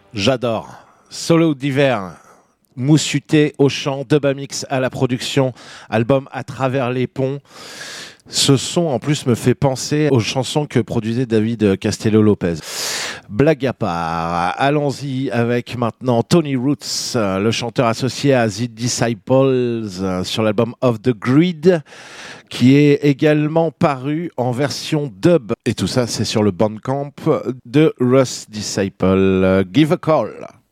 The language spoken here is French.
J'adore. Solo d'hiver, Moussuté au chant, Dubamix à la production, album À travers les ponts. Ce son en plus me fait penser aux chansons que produisait David Castello-Lopez. Blague à part, allons-y avec maintenant Tony Roots, le chanteur associé à The Disciples sur l'album Off the Grid, qui est également paru en version dub. Et tout ça, c'est sur le Bandcamp de Russ Disciple. Give a Call.